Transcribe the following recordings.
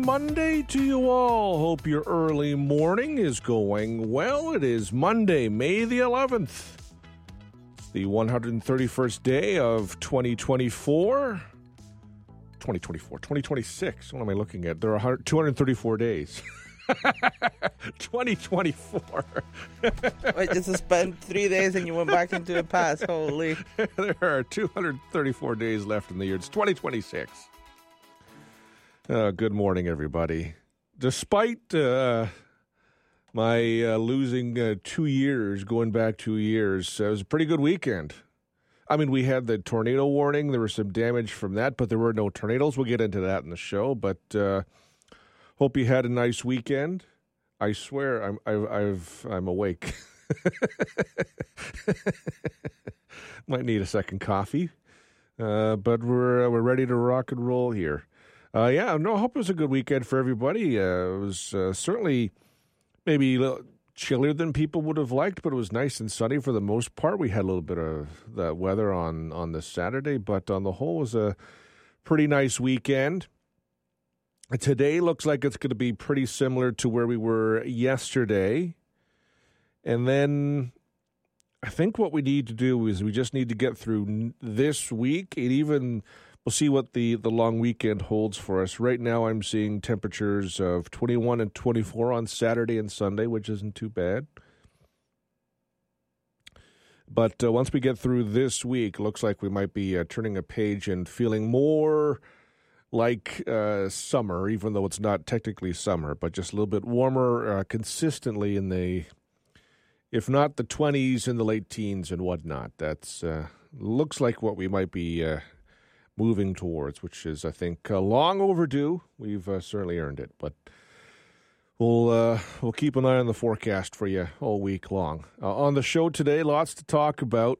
Monday to you all. Hope your early morning is going well. It is Monday, May the 11th. It's the 131st day of 2024. 2026. What am I looking at? There are 234 days. 2024. Wait, just spent 3 days and you went back into the past. Holy. There are 234 days left in the year. It's 2026. Good morning, everybody. Despite my losing 2 years, going back 2 years, it was a pretty good weekend. I mean, we had the tornado warning. There was some damage from that, but there were no tornadoes. We'll get into that in the show. But hope you had a nice weekend. I swear, I'm awake. Might need a second coffee, but we're ready to rock and roll here. I hope it was a good weekend for everybody. It was certainly maybe a little chillier than people would have liked, but it was nice and sunny for the most part. We had a little bit of that weather on this Saturday, but on the whole, it was a pretty nice weekend. Today looks like it's going to be pretty similar to where we were yesterday. And then I think what we need to do is we just need to get through this week. We'll see what the long weekend holds for us. Right now I'm seeing temperatures of 21 and 24 on Saturday and Sunday, which isn't too bad. But once we get through this week, looks like we might be turning a page and feeling more like summer, even though it's not technically summer, but just a little bit warmer consistently in the, if not the 20s and the late teens and whatnot. That's looks like what we might be moving towards, which is, I think, long overdue. We've certainly earned it, but we'll keep an eye on the forecast for you all week long. On the show today, lots to talk about.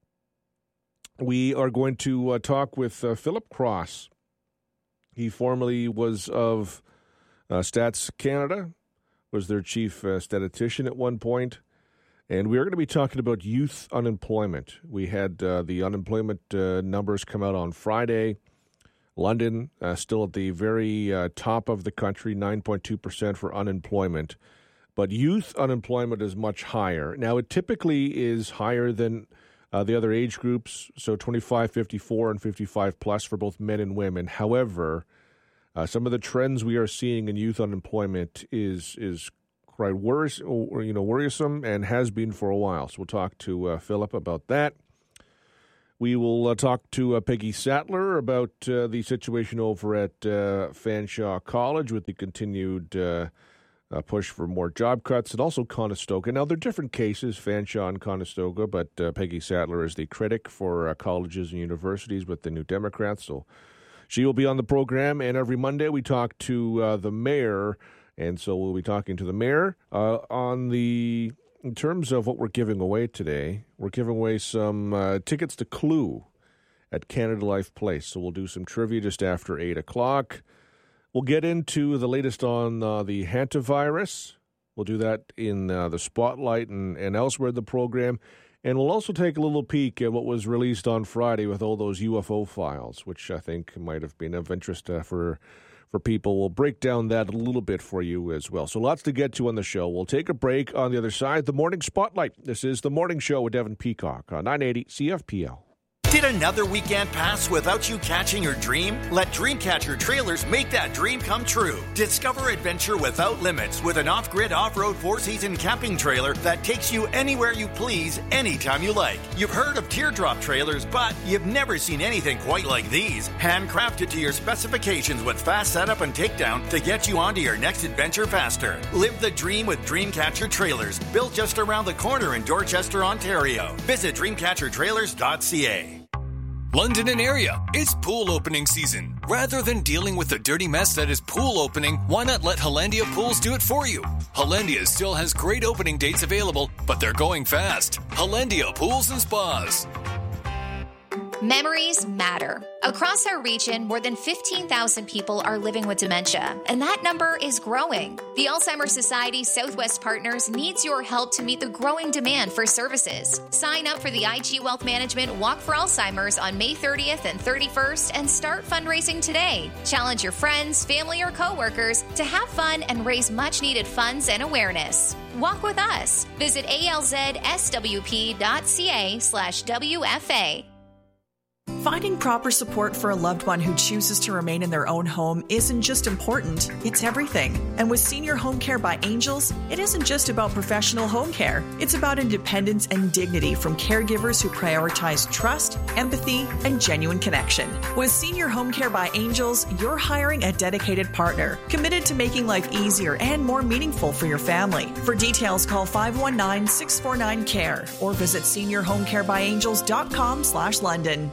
We are going to talk with Philip Cross. He formerly was of Stats Canada, was their chief statistician at one point. And we are going to be talking about youth unemployment. We had the unemployment numbers come out on Friday. London still at the very top of the country, 9.2% for unemployment. But youth unemployment is much higher. Now, it typically is higher than the other age groups, so 25, 54, and 55 plus for both men and women. However, some of the trends we are seeing in youth unemployment is quite worrisome and has been for a while. So we'll talk to Philip about that. We will talk to Peggy Sattler about the situation over at Fanshawe College with the continued push for more job cuts, and also Conestoga. Now, they're different cases, Fanshawe and Conestoga, but Peggy Sattler is the critic for colleges and universities with the New Democrats, so she will be on the program. And every Monday we talk to the mayor. And so we'll be talking to the mayor in terms of what we're giving away today. We're giving away some tickets to Clue at Canada Life Place. So we'll do some trivia just after 8 o'clock. We'll get into the latest on the hantavirus. We'll do that in the spotlight and elsewhere in the program. And we'll also take a little peek at what was released on Friday with all those UFO files, which I think might have been of interest for people. We'll break down that a little bit for you as well. So lots to get to on the show. We'll take a break. On the other side, the Morning Spotlight. This is The Morning Show with Devin Peacock on 980 CFPL. Did another weekend pass without you catching your dream? Let Dreamcatcher Trailers make that dream come true. Discover adventure without limits with an off-grid off-road 4-season camping trailer that takes you anywhere you please, anytime you like. You've heard of teardrop trailers, but you've never seen anything quite like these. Handcrafted to your specifications with fast setup and takedown to get you onto your next adventure faster. Live the dream with Dreamcatcher Trailers, built just around the corner in Dorchester, Ontario. Visit dreamcatchertrailers.ca. London and area, it's pool opening season. Rather than dealing with the dirty mess that is pool opening, why not let Hollandia Pools do it for you? Hollandia still has great opening dates available, but they're going fast. Hollandia Pools and Spas. Memories matter. Across our region, more than 15,000 people are living with dementia, and that number is growing. The Alzheimer's Society Southwest Partners needs your help to meet the growing demand for services. Sign up for the IG Wealth Management Walk for Alzheimer's on May 30th and 31st and start fundraising today. Challenge your friends, family, or coworkers to have fun and raise much-needed funds and awareness. Walk with us. Visit alzswp.ca/WFA. Finding proper support for a loved one who chooses to remain in their own home isn't just important, it's everything. And with Senior Home Care by Angels, it isn't just about professional home care. It's about independence and dignity from caregivers who prioritize trust, empathy, and genuine connection. With Senior Home Care by Angels, you're hiring a dedicated partner, committed to making life easier and more meaningful for your family. For details, call 519-649-CARE or visit seniorhomecarebyangels.com/London.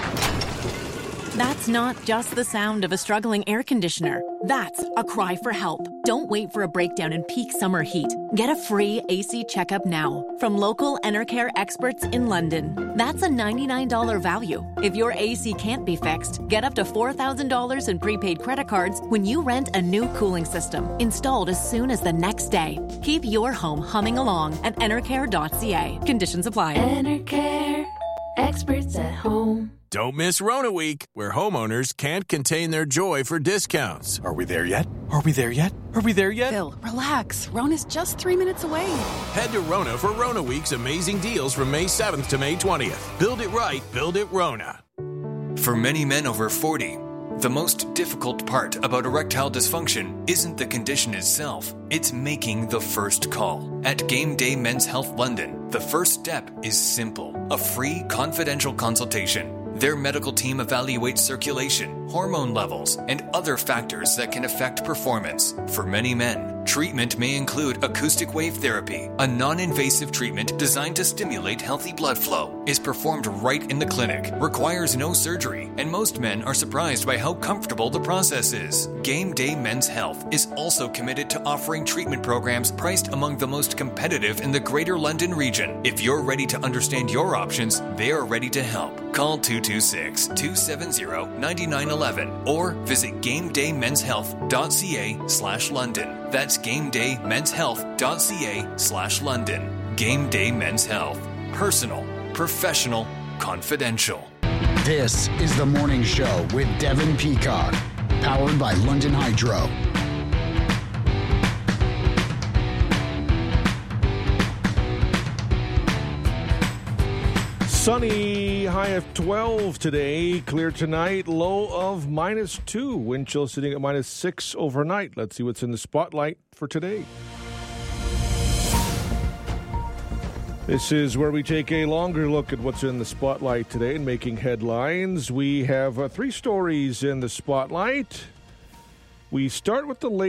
That's not just the sound of a struggling air conditioner. That's a cry for help. Don't wait for a breakdown in peak summer heat. Get a free AC checkup now from local Enercare experts in London. That's a $99 value. If your AC can't be fixed, get up to $4,000 in prepaid credit cards when you rent a new cooling system, installed as soon as the next day. Keep your home humming along at enercare.ca. Conditions apply. Enercare, experts at home. Don't miss Rona Week, where homeowners can't contain their joy for discounts. Are we there yet? Are we there yet? Are we there yet? Phil, relax. Rona's just 3 minutes away. Head to Rona for Rona Week's amazing deals from May 7th to May 20th. Build it right, build it Rona. For many men over 40, the most difficult part about erectile dysfunction isn't the condition itself, it's making the first call. At Game Day Men's Health London, the first step is simple: a free confidential consultation. Their medical team evaluates circulation, hormone levels, and other factors that can affect performance. For many men, treatment may include acoustic wave therapy, a non-invasive treatment designed to stimulate healthy blood flow, is performed right in the clinic, requires no surgery, and most men are surprised by how comfortable the process is. Game Day Men's Health is also committed to offering treatment programs priced among the most competitive in the Greater London region. If you're ready to understand your options, they are ready to help. Call 226-270-9911 or visit GameDayMen'sHealth.ca/London. That's GameDayMen'sHealth.ca/London. Game Day Men's Health. Personal, professional, confidential. This is The Morning Show with Devin Peacock, powered by London Hydro. Sunny, high of 12 today. Clear tonight, low of -2. Wind chill sitting at -6 overnight. Let's see what's in the spotlight for today. This is where we take a longer look at what's in the spotlight today and making headlines. We have 3 stories in the spotlight. We start with the latest.